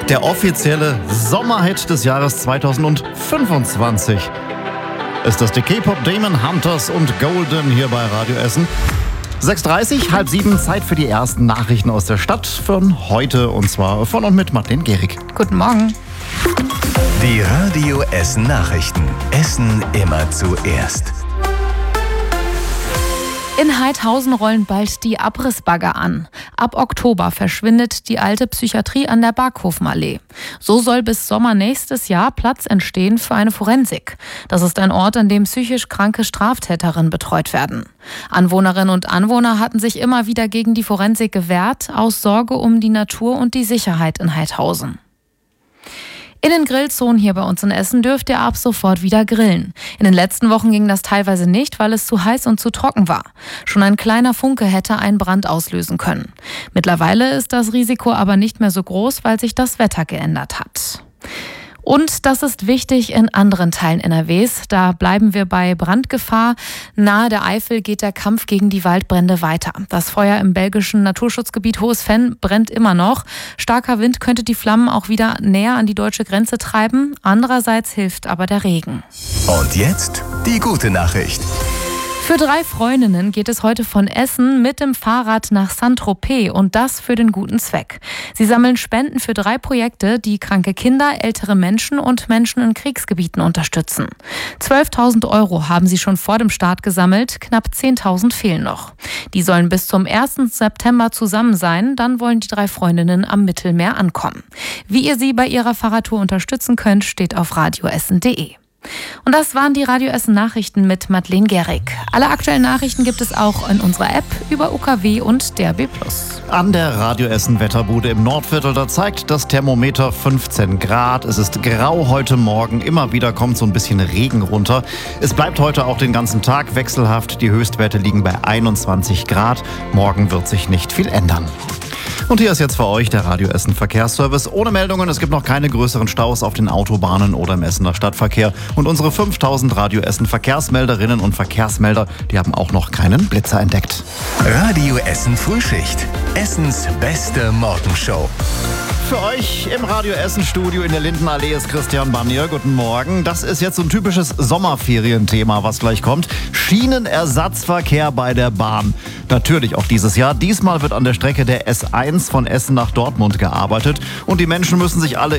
Der offizielle Sommerhit des Jahres 2025 ist das die K-Pop Demon Hunters und Golden hier bei Radio Essen. 6:30, 6:30, Zeit für die ersten Nachrichten aus der Stadt von heute, und zwar von und mit Madeleine Gehrig. Guten Morgen. Die Radio Essen Nachrichten. Essen immer zuerst. In Heidhausen rollen bald die Abrissbagger an. Ab Oktober verschwindet die alte Psychiatrie an der Barkhofenallee. So soll bis Sommer nächstes Jahr Platz entstehen für eine Forensik. Das ist ein Ort, an dem psychisch kranke Straftäterinnen betreut werden. Anwohnerinnen und Anwohner hatten sich immer wieder gegen die Forensik gewehrt, aus Sorge um die Natur und die Sicherheit in Heidhausen. In den Grillzonen hier bei uns in Essen dürft ihr ab sofort wieder grillen. In den letzten Wochen ging das teilweise nicht, weil es zu heiß und zu trocken war. Schon ein kleiner Funke hätte einen Brand auslösen können. Mittlerweile ist das Risiko aber nicht mehr so groß, weil sich das Wetter geändert hat. Und das ist wichtig in anderen Teilen NRWs. Da bleiben wir bei Brandgefahr. Nahe der Eifel geht der Kampf gegen die Waldbrände weiter. Das Feuer im belgischen Naturschutzgebiet Hohes Venn brennt immer noch. Starker Wind könnte die Flammen auch wieder näher an die deutsche Grenze treiben. Andererseits hilft aber der Regen. Und jetzt die gute Nachricht. Für 3 Freundinnen geht es heute von Essen mit dem Fahrrad nach Saint-Tropez, und das für den guten Zweck. Sie sammeln Spenden für 3 Projekte, die kranke Kinder, ältere Menschen und Menschen in Kriegsgebieten unterstützen. 12.000 € haben sie schon vor dem Start gesammelt, knapp 10.000 fehlen noch. Die sollen bis zum 1. September zusammen sein, dann wollen die 3 Freundinnen am Mittelmeer ankommen. Wie ihr sie bei ihrer Fahrradtour unterstützen könnt, steht auf radioessen.de. Und das waren die Radio Essen Nachrichten mit Madeleine Gehrig. Alle aktuellen Nachrichten gibt es auch in unserer App, über UKW und DRB+. An der Radio Essen Wetterbude im Nordviertel, da zeigt das Thermometer 15 Grad. Es ist grau heute Morgen, immer wieder kommt so ein bisschen Regen runter. Es bleibt heute auch den ganzen Tag wechselhaft. Die Höchstwerte liegen bei 21 Grad. Morgen wird sich nicht viel ändern. Und hier ist jetzt für euch der Radio Essen Verkehrsservice. Ohne Meldungen, es gibt noch keine größeren Staus auf den Autobahnen oder im Essener Stadtverkehr. Und unsere 5000 Radio Essen Verkehrsmelderinnen und Verkehrsmelder, die haben auch noch keinen Blitzer entdeckt. Radio Essen Frühschicht. Essens beste Morgenshow. Für euch im Radio Essen Studio in der Lindenallee ist Christian Barnier. Guten Morgen. Das ist jetzt so ein typisches Sommerferienthema, was gleich kommt. Schienenersatzverkehr bei der Bahn. Natürlich auch dieses Jahr. Diesmal wird an der Strecke der S1 von Essen nach Dortmund gearbeitet. Und die Menschen müssen sich alle